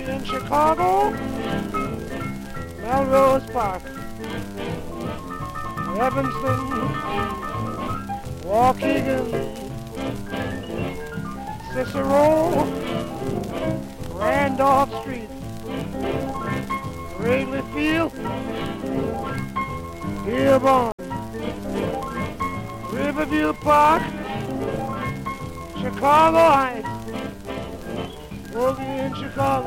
in Chicago, Melrose Park, Evanston, Waukegan, Cicero, Randolph Street, Wrigley Field, Dearborn, Riverview Park, Chicago Heights, Boogie in Chicago.